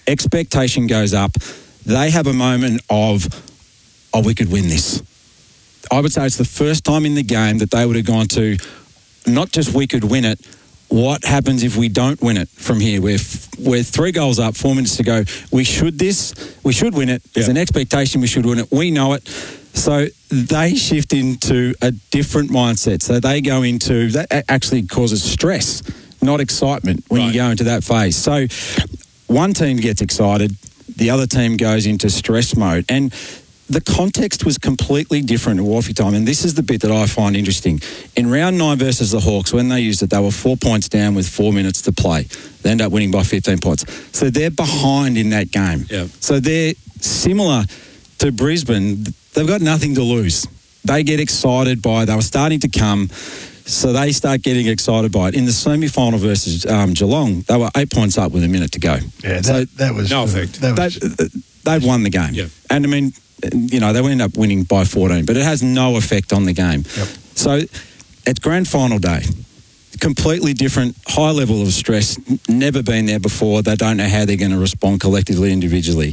expectation goes up. They have a moment of, we could win this. I would say it's the first time in the game that they would have gone to, not just we could win it, what happens if we don't win it from here? We're 3 goals up, 4 minutes to go. We should win it. There's an expectation we should win it. We know it. So they shift into a different mindset. So they go into, that actually causes stress, not excitement when you go into that phase. So one team gets excited, the other team goes into stress mode. And the context was completely different at Wharfie time, and this is the bit that I find interesting. In round 9 versus the Hawks, when they used it, they were 4 points down with 4 minutes to play. They end up winning by 15 points. So they're behind in that game. Yep. So they're similar to Brisbane. They've got nothing to lose. They get excited by it. They were starting to come, so they start getting excited by it. In the semi-final versus Geelong, they were 8 points up with a minute to go. Yeah, that was... No effect. They've won the game. Yep. And, I mean, you know, they end up winning by 14, but it has no effect on the game. Yep. So it's grand final day. Completely different, high level of stress, never been there before. They don't know how they're going to respond collectively, individually.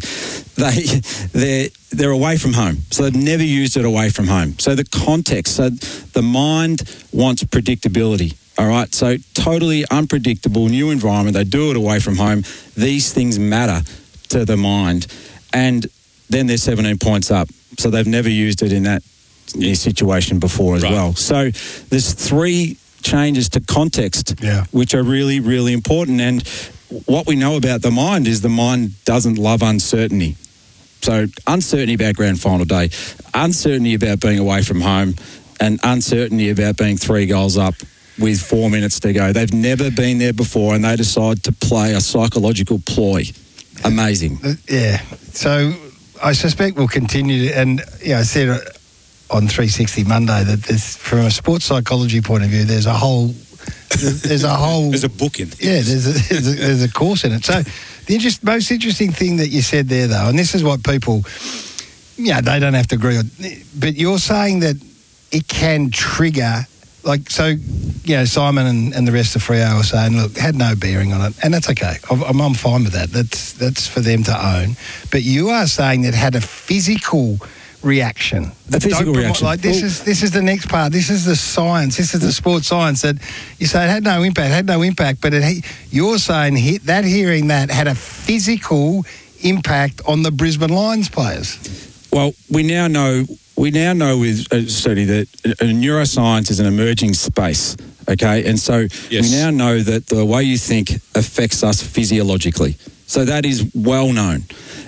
They're away from home, so they've never used it away from home. So the context, so the mind wants predictability, all right? So totally unpredictable, new environment. They do it away from home. These things matter to the mind. And then they're 17 points up. So they've never used it in that situation before as well. So there's 3 changes to context, which are really, really important. And what we know about the mind is the mind doesn't love uncertainty. So uncertainty about grand final day, uncertainty about being away from home, and uncertainty about being 3 goals up with 4 minutes to go. They've never been there before, and they decide to play a psychological ploy. Amazing. Yeah. So I suspect we'll continue to, and I said on 360 Monday that from a sports psychology point of view, there's a book in it. Yeah, there's a course in it. So the most interesting thing that you said there, though, and this is what people, they don't have to agree on, but you're saying that it can trigger, Simon and the rest of Freo are saying, look, had no bearing on it, and that's okay. I'm fine with that. That's for them to own. But you are saying that had a physical reaction. A physical reaction. This is the next part. This is the science. This is the sports science that you say it had no impact. But you're saying hearing that had a physical impact on the Brisbane Lions players. Well, we now know with study that neuroscience is an emerging space. Okay, and so we now know that the way you think affects us physiologically. So that is well known.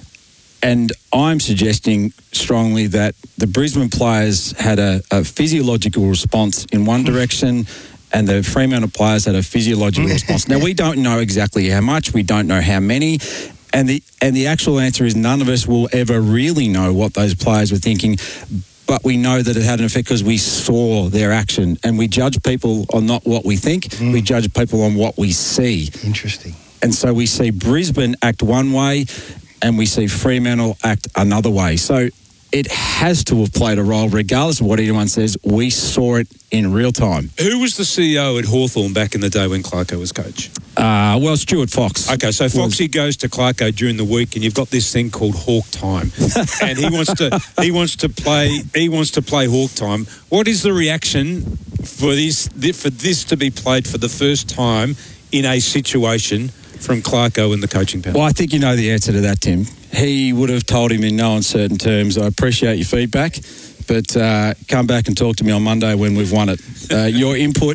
And I'm suggesting strongly that the Brisbane players had a physiological response in one direction, and the Fremantle players had a physiological response. Now, we don't know exactly how much. We don't know how many. And the actual answer is none of us will ever really know what those players were thinking. But we know that it had an effect because we saw their action. And we judge people on not what we think. We judge people on what we see. Interesting. And so we see Brisbane act one way, and we see Fremantle act another way. So it has to have played a role, regardless of what anyone says. We saw it in real time. Who was the CEO at Hawthorn back in the day when Clarko was coach? Well, Stuart Fox. Okay, so Foxy goes to Clarko during the week, and you've got this thing called Hawk Time, and he wants to play Hawk Time. What is the reaction for this to be played for the first time in a situation from Clarko and the coaching panel? Well, I think you know the answer to that, Tim. He would have told him in no uncertain terms, I appreciate your feedback, but come back and talk to me on Monday when we've won it. Your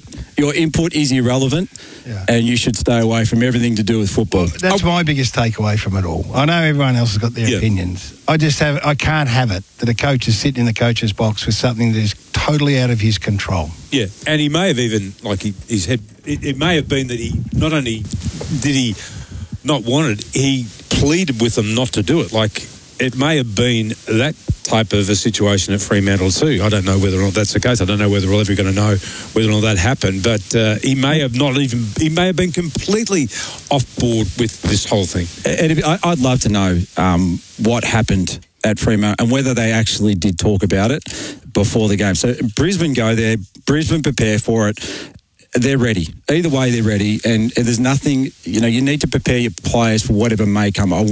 input is irrelevant, and you should stay away from everything to do with football. That's my biggest takeaway from it all. I know everyone else has got their opinions. I can't have it that a coach is sitting in the coach's box with something that is totally out of his control. Yeah, and he may have even, his head, it may have been that he, not only did he not want it, he pleaded with them not to do it. It may have been that type of a situation at Fremantle too. I don't know whether or not that's the case. I don't know whether we're ever going to know whether or not that happened. But he may have been completely off board with this whole thing. I'd love to know what happened at Fremantle and whether they actually did talk about it before the game. So Brisbane go there, Brisbane prepare for it. They're ready. Either way, they're ready. And there's nothing, you need to prepare your players for whatever may come.